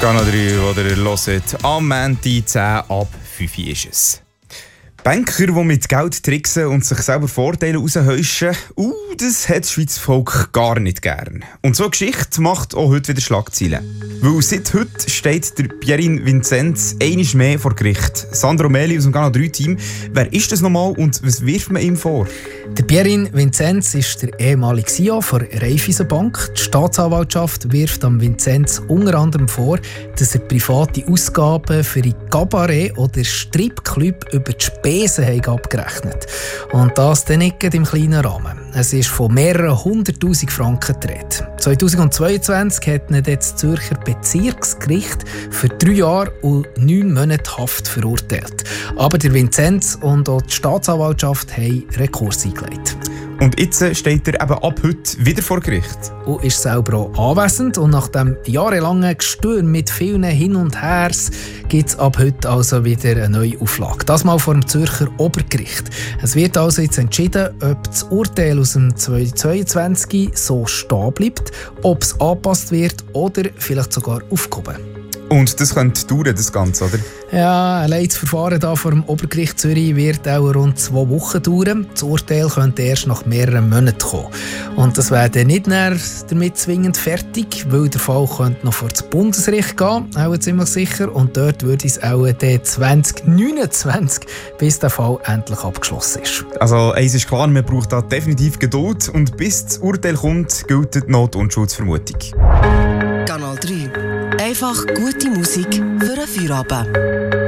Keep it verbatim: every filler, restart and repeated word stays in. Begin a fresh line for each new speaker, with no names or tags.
Kanal drei, oder ihr hört, am Montag zehn ab fünf ist es. Banker, die mit Geld tricksen und sich selber Vorteile raushäuschen, uh, das hat das Schweizer Volk gar nicht gern. Und so eine Geschichte macht auch heute wieder Schlagzeilen. Weil seit heute steht der Pierin Vinzenz einmal mehr vor Gericht. Sandro Meli aus dem Kanal drei Team. Wer ist das nochmal und was wirft man ihm vor?
Der Pierin Vinzenz ist der ehemalige C E O der Raiffeisenbank. Die Staatsanwaltschaft wirft am Vinzenz unter anderem vor, dass er private Ausgaben für ein Kabarett oder Stripclub über die Spesen abgerechnet hat. Und das dann nicht im kleinen Rahmen. Es ist von mehreren hunderttausend Franken die Rede. zweitausendzweiundzwanzig hat ihn das Zürcher Bezirksgericht für drei Jahre und neun Monate Haft verurteilt. Aber der Vinzenz und auch die Staatsanwaltschaft haben Rekurs eingelegt.
Und jetzt steht er eben ab heute wieder vor Gericht.
Und ist selber auch anwesend. Und nach dem jahrelangen Gestürm mit vielen Hin und Hers gibt es ab heute also wieder eine neue Auflage. Das mal vor dem Zürcher Obergericht. Es wird also jetzt entschieden, ob das Urteil aus dem zweitausendzweiundzwanzig so stehen bleibt, ob es angepasst wird oder vielleicht sogar aufgehoben.
Und das könnte dauern, das Ganze, oder?
Ja, allein das Verfahren hier vor dem Obergericht Zürich wird auch rund zwei Wochen dauern. Das Urteil könnte erst nach mehreren Monaten kommen. Und das wäre dann nicht damit zwingend fertig, weil der Fall könnte noch vor das Bundesgericht gehen, auch ziemlich sicher. Und dort würde es auch zwanzig neunundzwanzig, bis der Fall endlich abgeschlossen ist.
Also eins ist klar, man braucht da definitiv Geduld. Und bis das Urteil kommt, gilt die Not- und Unschuldsvermutung.
Kanal drei. Einfach gute Musik für einen Feierabend.